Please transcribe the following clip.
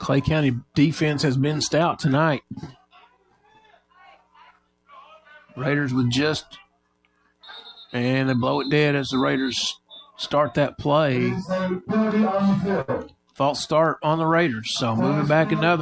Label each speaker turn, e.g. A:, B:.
A: Clay County defense has been stout tonight. Raiders with and they blow it dead as the Raiders start that play. False start on the Raiders, so moving back another.